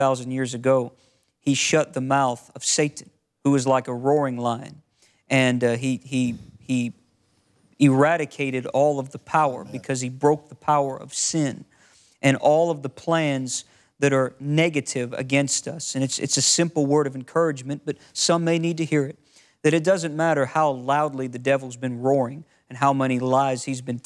2,000 years ago, He shut the mouth of Satan, who was like a roaring lion. And he eradicated all of the power because He broke the power of sin and all of the plans that are negative against us. And it's a simple word of encouragement, but some may need to hear it, that it doesn't matter how loudly the devil's been roaring and how many lies he's been